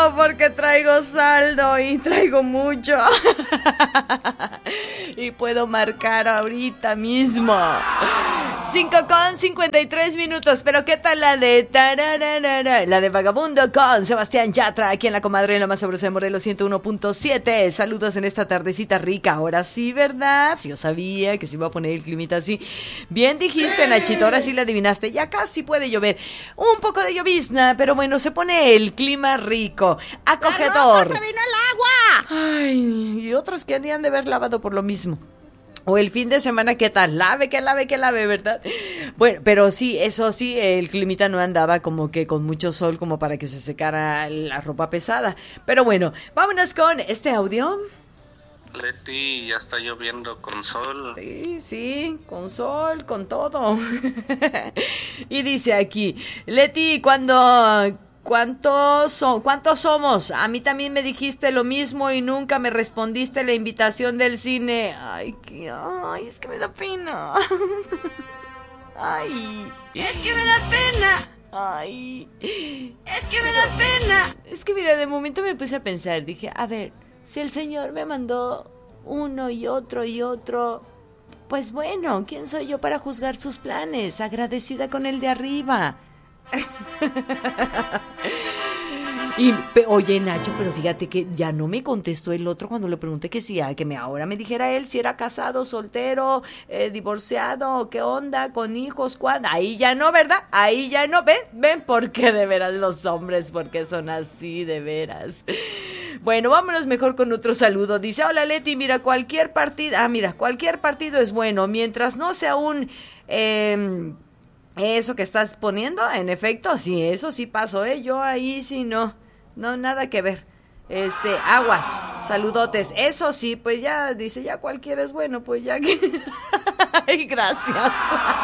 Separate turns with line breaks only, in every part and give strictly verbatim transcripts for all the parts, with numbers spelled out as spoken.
Porque traigo saldo y traigo mucho. Y puedo marcar ahorita mismo. cinco con cincuenta y tres minutos. Pero ¿qué tal la de tarararara? La de Vagabundo con Sebastián Yatra, aquí en la comadre, la más sabrosa de Morelos ciento uno punto siete. Saludos en esta tardecita rica. Ahora sí, ¿verdad? Sí, yo sabía que se iba a poner el climita así. Bien dijiste, Nachito, ahora sí la adivinaste. Ya casi puede llover. Un poco de llovizna, pero bueno, se pone el clima rico, acogedor.
¡Se vino el agua!
Ay, y otros que han de haber lavado por lo mismo. O el fin de semana, ¿qué tal? Lave, que lave, que lave, ¿verdad? Bueno, pero sí, eso sí, el climita no andaba como que con mucho sol como para que se secara la ropa pesada. Pero bueno, vámonos con este audio.
Leti, ya está lloviendo con sol.
Sí, sí, con sol, con todo. Y dice aquí, Leti, cuando... ¿Cuántos son? ¿Cuántos somos? A mí también me dijiste lo mismo y nunca me respondiste la invitación del cine. Ay, qué, ay, es que me da pena. Ay,
Es que me da pena.
ay,
Es que me da pena.
es que mira, de momento me puse a pensar, dije, a ver, si el Señor me mandó uno y otro y otro, pues bueno, ¿quién soy yo para juzgar sus planes? Agradecida con el de arriba. Y pe, oye, Nacho, pero fíjate que ya no me contestó el otro cuando le pregunté que sí, que me ahora me dijera él si era casado, soltero, eh, divorciado, qué onda, con hijos, cuándo. Ahí ya no, ¿verdad? Ahí ya no, ven, ven, porque de veras los hombres, porque son así, de veras. Bueno, vámonos mejor con otro saludo. Dice, hola Leti, mira, cualquier partido, ah, mira, cualquier partido es bueno, mientras no sea un... Eh, Eso que estás poniendo, en efecto, sí, eso sí pasó, ¿eh? Yo ahí sí no, no, nada que ver. Este, aguas, saludotes. Eso sí, pues ya, dice, ya cualquiera es bueno, pues ya que... Ay, gracias.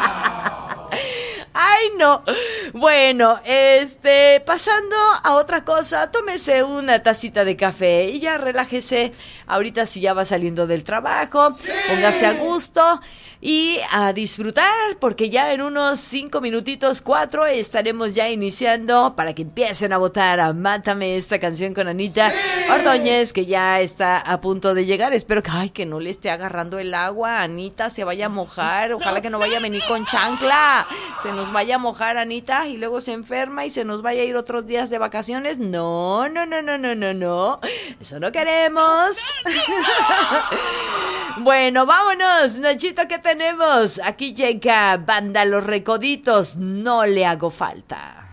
Ay, no. Bueno, este, pasando a otra cosa, tómese una tacita de café y ya relájese. Ahorita si ya va saliendo del trabajo, sí, póngase a gusto y a disfrutar, porque ya en unos cinco minutitos, cuatro, estaremos ya iniciando para que empiecen a votar a Mátame, esta canción con Anita sí. Ordóñez, que ya está a punto de llegar. Espero que, ay, que no le esté agarrando el agua, Anita se vaya a mojar, ojalá que no vaya a venir con chancla, se nos vaya a mojar Anita y luego se enferma y se nos vaya a ir otros días de vacaciones. No, no, no, no, no, no, no, eso no queremos. Bueno, vámonos, Nachito, ¿qué tenemos? Aquí llega Banda Los Recoditos, No le hago falta.